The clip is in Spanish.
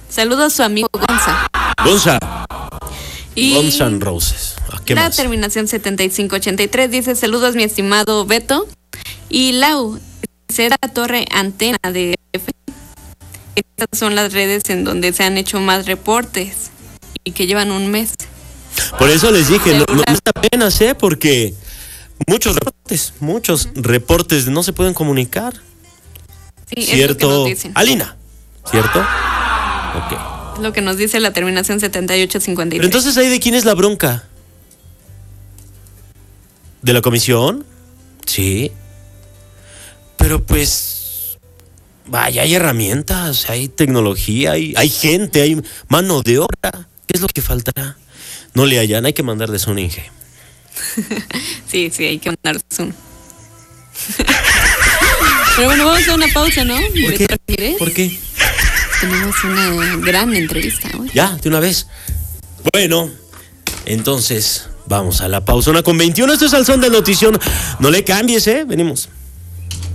Saludos a su amigo Gonza. Gonza. Y Guns N' Roses. ¿Qué la más? terminación 7583 dice: saludos mi estimado Beto. Y Lau, será Torre Antena de F. Estas son las redes en donde se han hecho más reportes y que llevan un mes. Por eso les dije, no está apenas, porque muchos reportes no se pueden comunicar. Sí, ¿Cierto? es lo que nos dicen. Alina, ¿cierto? Ok. Es lo que nos dice la terminación 7853. Pero entonces, ¿ahí de quién es la bronca? ¿De la comisión? Sí. Pero pues, vaya, hay herramientas, hay tecnología, hay gente, hay mano de obra. ¿Qué es lo que faltará? No le hallan, hay que mandarles un Inge. Sí, hay que mandar Zoom. Pero bueno, vamos a una pausa, ¿no? ¿Por qué? Tenemos una gran entrevista hoy. Ya, de una vez. Bueno, entonces vamos a la pausa. 1:21, esto es Al Son de Notición. No le cambies, venimos.